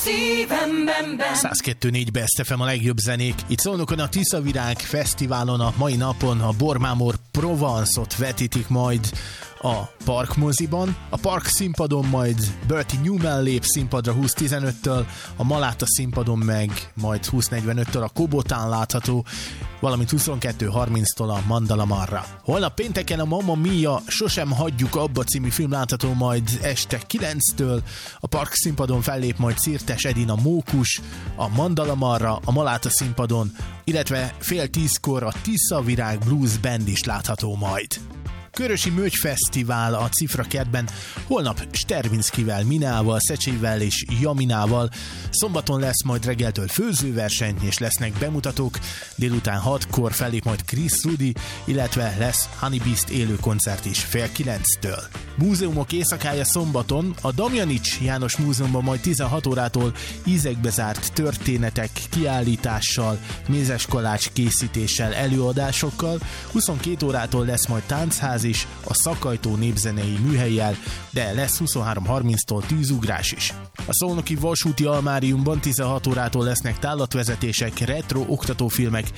szívemben. 102.4 Best FM a legjobb zenék. Itt Szolnokon a Tiszavirág Fesztiválon a mai napon a Bormámor Provence-ot vetítik majd a Parkmoziban. A Park színpadon majd Bertie Newman lép színpadra 20.15-től, a Maláta színpadon meg majd 20.45-től a Kobotán látható, valamint 22.30-tól a Mandala Marra. Holnap pénteken a Mamma Mia Sosem hagyjuk abba című film látható majd este 9-től, a Park színpadon fellép majd Szirtes Edin a Mókus, a Mandala Marra, a Maláta színpadon, illetve 9:30-kor a Tiszavirág Blues Band is látható majd. Körösi Mögy Fesztivál a Cifra kertben holnap Stervinszkivel, Minával, Szecsével és Jaminával. Szombaton lesz majd reggeltől főzőverseny és lesznek bemutatók. Délután 6-kor fellép majd Chris Rudi, illetve lesz Honey Beast élő koncert is 8:30-től. Múzeumok éjszakája szombaton a Damjanics János Múzeumban majd 16 órától ízekbe zárt történetek kiállítással, mézeskalács készítéssel, előadásokkal, 22 órától lesz majd táncház is, a Szakajtó népzenei műhellyel, de lesz 23:30-tól tűzugrás is. A Szolnoki Vasúti Almáriumban 16 órától lesznek tállatvezetések, retro oktatófilmek,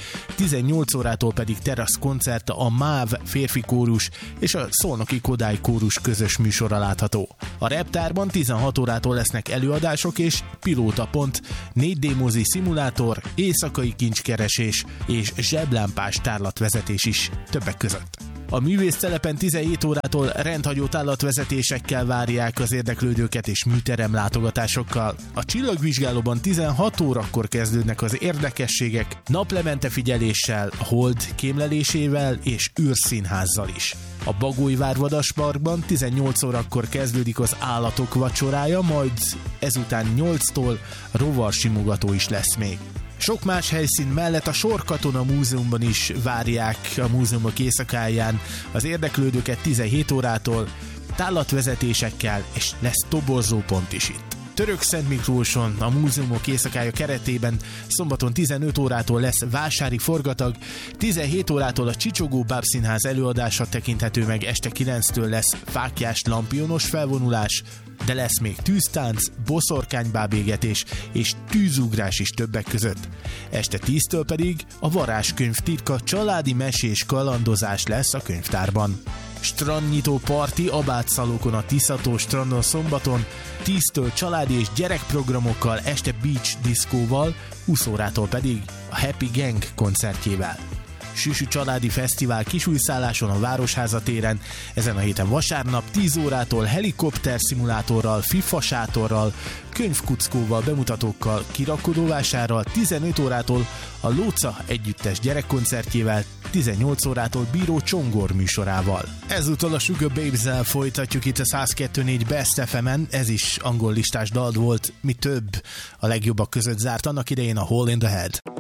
18 órától pedig teraszkoncert, a MÁV férfi kórus és a Szolnoki Kodály kórus közös műsora látható. A Reptárban 16 órától lesznek előadások és pilótapont, 4D mozi szimulátor, éjszakai kincskeresés és zseblámpás tárlatvezetés is többek között. A művésztelepen 17 órától rendhagyó tállatvezetésekkel várják az érdeklődőket és műterem látogatásokkal. A Csillagvizsgálóban 16 órakor kezdődnek az érdekességek, naplemente figyeléssel, hold kémlelésével és űrszínházzal is. A Bagolyvár-Vadasparkban 18 órakor kezdődik az állatok vacsorája, majd ezután 8-tól rovarsimogató is lesz még. Sok más helyszín mellett a Sorkatona Múzeumban is várják a múzeumok éjszakáján az érdeklődőket 17 órától, tállatvezetésekkel, és lesz toborzópont is itt. Törökszent Miklóson a múzeumok éjszakája keretében szombaton 15 órától lesz vásári forgatag, 17 órától a Csicsogó Bábszínház előadása tekinthető meg, este 9-től lesz fáklyás lampionos felvonulás, de lesz még tűztánc, boszorkánybábégetés és tűzugrás is többek között. Este 10-től pedig a Varázskönyv titka családi mesés kalandozás lesz a könyvtárban. Strandnyitó parti Abátszalókon a Tiszató strandon szombaton, 10-től családi és gyerekprogramokkal, este beach diszkóval, 20 órától pedig a Happy Gang koncertjével. Süsü családi fesztivál Kisújszálláson a Városháza téren, ezen a héten vasárnap 10 órától helikopter szimulátorral, FIFA sátorral, könyvkuckóval, bemutatókkal, kirakodóvásárral, 15 órától a Lóca együttes gyerekkoncertjével, 18 órától Bíró Csongor műsorával. Ezúttal a Sugar Babes-zel folytatjuk itt a 102.4 Best FM-en, ez is angol listás dal volt, mi több, a legjobbak között zárt annak idején a Hole in the Head.